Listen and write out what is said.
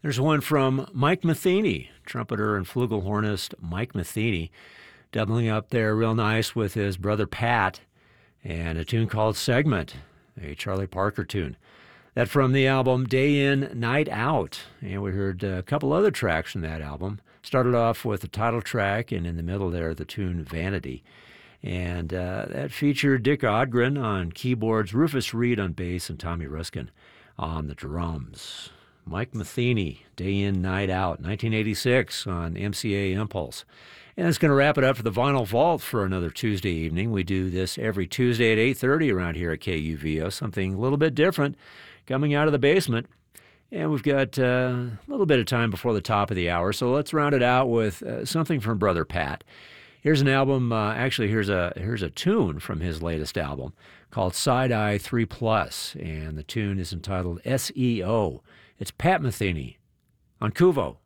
There's one from Mike Metheny, trumpeter and flugelhornist Mike Metheny, doubling up there real nice with his brother Pat, and a tune called Segment, a Charlie Parker tune. That from the album Day In, Night Out. And we heard a couple other tracks from that album. Started off with the title track, and in the middle there, the tune Vanity. And that featured Dick Odgren on keyboards, Rufus Reid on bass, and Tommy Ruskin on the drums. Mike Metheny, Day In, Night Out, 1986 on MCA Impulse. And it's going to wrap it up for the Vinyl Vault for another Tuesday evening. We do this every Tuesday at 8:30 around here at KUVO, something a little bit different coming out of the basement. And we've got a little bit of time before the top of the hour, so let's round it out with something from Brother Pat. Here's an album, here's a tune from his latest album called Side Eye 3+, and the tune is entitled SEO. It's Pat Metheny on KUVO.